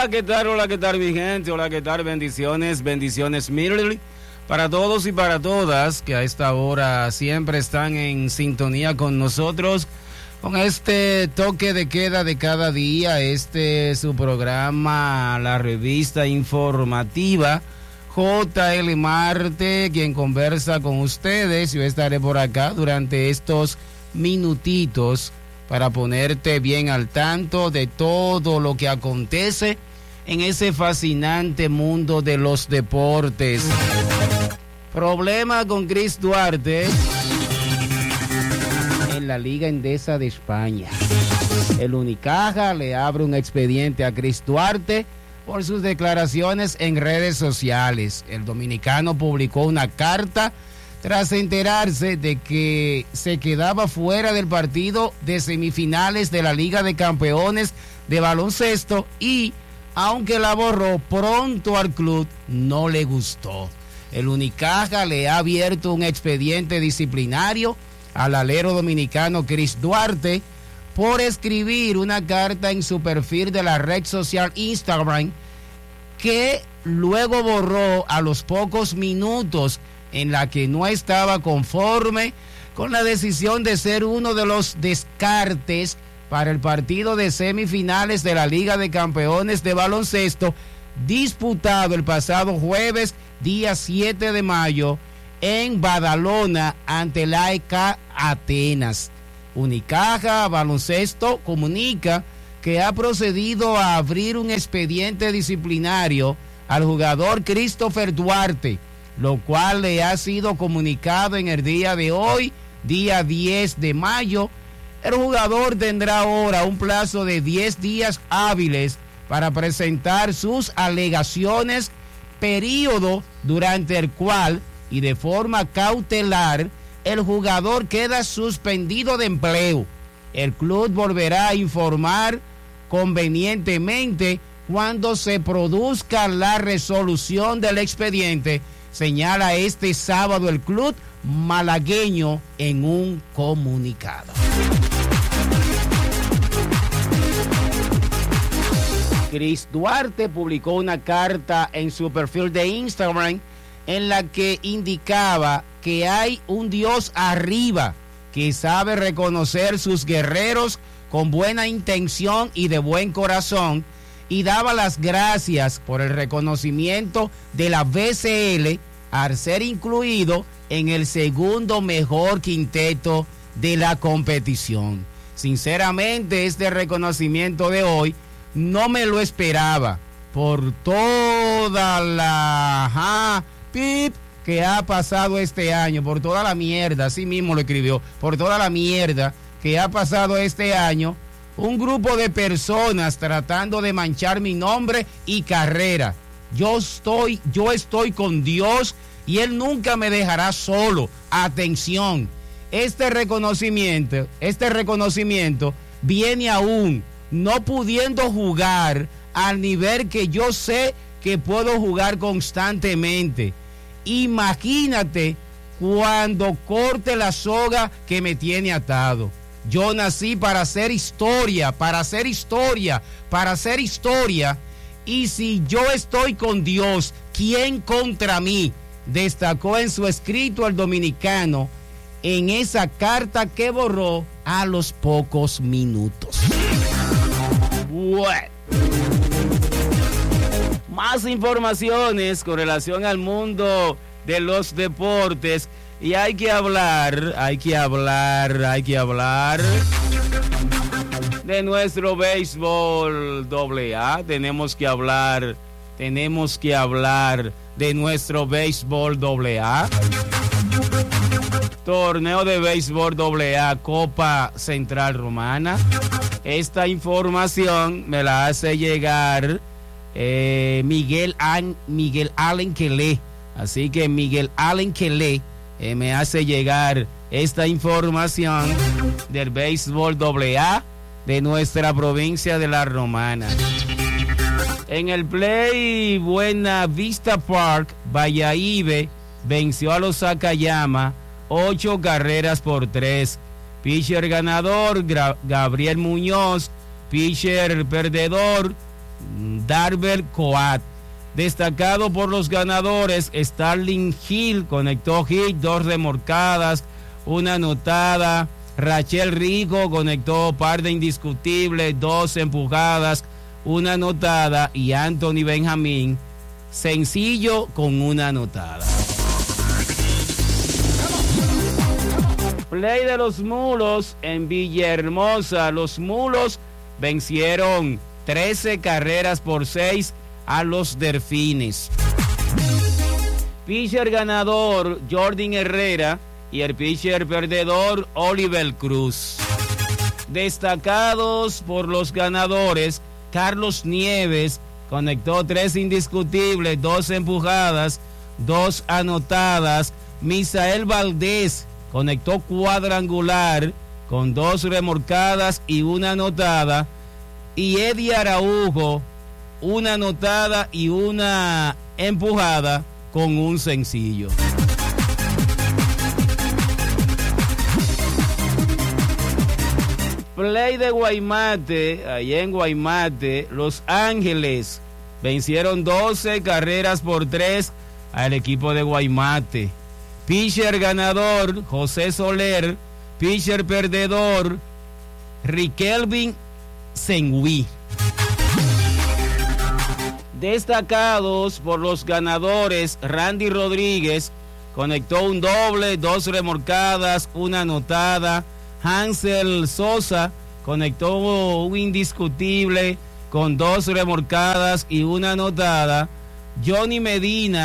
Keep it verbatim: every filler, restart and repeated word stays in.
Hola, ¿qué tal? Hola, ¿qué tal, mi gente? Hola, ¿qué tal? Bendiciones, bendiciones mil para todos y para todas que a esta hora siempre están en sintonía con nosotros, con este toque de queda de cada día. Este es su programa, la revista informativa J L Marte, quien conversa con ustedes. Yo estaré por acá durante estos minutitos para ponerte bien al tanto de todo lo que acontece en ese fascinante mundo de los deportes. Problema con Chris Duarte en la Liga Endesa de España. El Unicaja le abre un expediente a Chris Duarte por sus declaraciones en redes sociales. El dominicano publicó una carta tras enterarse de que se quedaba fuera del partido de semifinales de la Liga de Campeones de baloncesto y, aunque la borró, pronto al club no le gustó. El Unicaja le ha abierto un expediente disciplinario al alero dominicano Chris Duarte por escribir una carta en su perfil de la red social Instagram, que luego borró a los pocos minutos, en la que no estaba conforme con la decisión de ser uno de los descartes para el partido de semifinales de la Liga de Campeones de baloncesto disputado el pasado jueves, día siete de mayo, en Badalona ante el A E K Atenas. Unicaja Baloncesto comunica que ha procedido a abrir un expediente disciplinario al jugador Christopher Duarte, lo cual le ha sido comunicado en el día de hoy, día diez de mayo. El jugador tendrá ahora un plazo de diez días hábiles para presentar sus alegaciones, periodo durante el cual y de forma cautelar el jugador queda suspendido de empleo. El club volverá a informar convenientemente cuando se produzca la resolución del expediente, señala este sábado el club malagueño en un comunicado. Chris Duarte publicó una carta en su perfil de Instagram en la que indicaba que hay un Dios arriba que sabe reconocer sus guerreros con buena intención y de buen corazón, y daba las gracias por el reconocimiento de la B C L al ser incluido en el segundo mejor quinteto de la competición. Sinceramente, este reconocimiento de hoy no me lo esperaba por toda la ja, pip, que ha pasado este año, por toda la mierda, así mismo lo escribió, por toda la mierda que ha pasado este año. Un grupo de personas tratando de manchar mi nombre y carrera. Yo estoy, yo estoy con Dios y Él nunca me dejará solo. Atención, este reconocimiento, este reconocimiento viene aún no pudiendo jugar al nivel que yo sé que puedo jugar constantemente. Imagínate cuando corte la soga que me tiene atado. Yo nací para hacer historia, para hacer historia, para hacer historia. Y si yo estoy con Dios, ¿quién contra mí? Destacó en su escrito el dominicano en esa carta que borró a los pocos minutos. Bueno, más informaciones con relación al mundo de los deportes. Y hay que hablar, hay que hablar, hay que hablar de nuestro béisbol doble A. Tenemos que hablar, tenemos que hablar de nuestro béisbol doble A. Torneo de béisbol doble A, Copa Central Romana. Esta información me la hace llegar eh, Miguel, An, Miguel Allen Quelé. Así que Miguel Allen Quelé Eh, me hace llegar esta información del béisbol doble A de nuestra provincia de La Romana. En el Play Buena Vista Park, Valladolid venció a los Sakayama ocho carreras por tres. Pitcher ganador, Gra- Gabriel Muñoz. Pitcher perdedor, Darber Coat. Destacado por los ganadores, Starling Hill conectó hit, dos remolcadas, una anotada. Rachel Rico conectó par de indiscutibles, dos empujadas, una anotada. Y Anthony Benjamín, sencillo con una anotada. Play de los Mulos en Villahermosa. Los Mulos vencieron trece carreras por seis a los Delfines. Pitcher ganador Jordan Herrera y el pitcher perdedor Oliver Cruz. Destacados por los ganadores, Carlos Nieves conectó tres indiscutibles, dos empujadas, dos anotadas. Misael Valdés conectó cuadrangular con dos remolcadas y una anotada. Y Eddie Araujo, una anotada y una empujada con un sencillo. Play de Guaymate, allá en Guaymate, Los Ángeles vencieron doce carreras por tres al equipo de Guaymate. Pitcher ganador, José Soler. Pitcher perdedor, Riquelvin Senguí. Destacados por los ganadores, Randy Rodríguez conectó un doble, dos remolcadas, una anotada. Hansel Sosa conectó un indiscutible con dos remolcadas y una anotada. Johnny Medina